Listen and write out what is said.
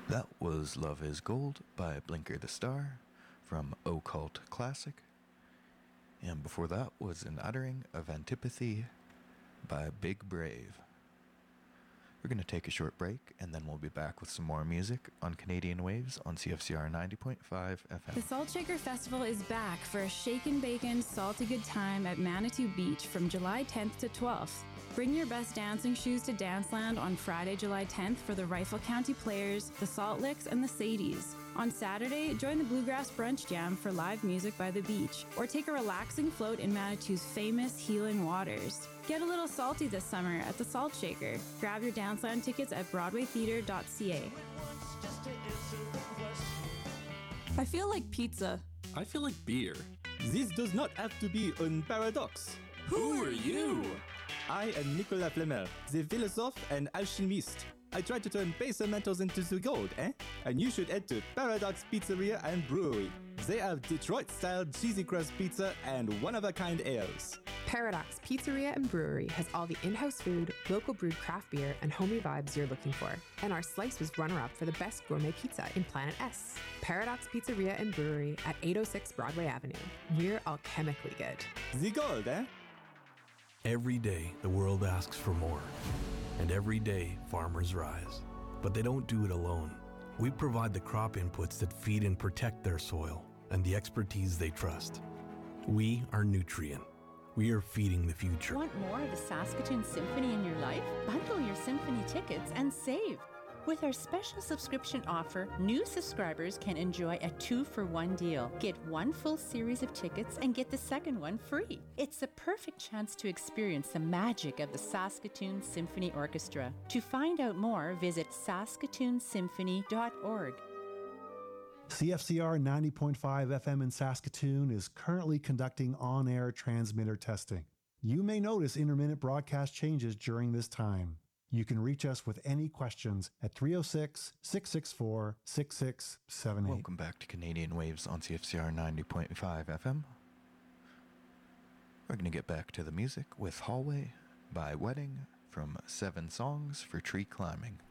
That was Love is Gold by Blinker the Star from Occult Classic. And before that was An Uttering of Antipathy by Big Brave. We're going to take a short break, and then we'll be back with some more music on Canadian Waves on CFCR 90.5 FM. The Salt Shaker Festival is back for a shaken bacon, salty good time at Manitou Beach from July 10th to 12th. Bring your best dancing shoes to Danceland on Friday, July 10th for the Rifle County Players, the Salt Licks, and the Sadies. On Saturday, join the Bluegrass Brunch Jam for live music by the beach, or take a relaxing float in Manitou's famous healing waters. Get a little salty this summer at the Salt Shaker. Grab your Danceland tickets at BroadwayTheatre.ca. I feel like pizza. I feel like beer. This does not have to be un paradox. Who are you? I am Nicolas Flamel, the philosophe and alchemist. I try to turn base metals into the gold, eh? And you should head to Paradox Pizzeria and Brewery. They have Detroit-style cheesy crust pizza and one-of-a-kind ales. Paradox Pizzeria and Brewery has all the in-house food, local brewed craft beer, and homey vibes you're looking for. And our slice was runner-up for the best gourmet pizza in Planet S. Paradox Pizzeria and Brewery at 806 Broadway Avenue. We're alchemically good. The gold, eh? Every day, the world asks for more. And every day, farmers rise. But they don't do it alone. We provide the crop inputs that feed and protect their soil and the expertise they trust. We are Nutrien. We are feeding the future. Want more of the Saskatoon Symphony in your life? Bundle your symphony tickets and save. With our special subscription offer, new subscribers can enjoy a 2-for-1 deal. Get one full series of tickets and get the second one free. It's the perfect chance to experience the magic of the Saskatoon Symphony Orchestra. To find out more, visit saskatoonsymphony.org. CFCR 90.5 FM in Saskatoon is currently conducting on-air transmitter testing. You may notice intermittent broadcast changes during this time. You can reach us with any questions at 306-664-6678. Welcome back to Canadian Waves on CFCR 90.5 FM. We're going to get back to the music with Hallway by Wedding from 7 Songs for Tree Climbing.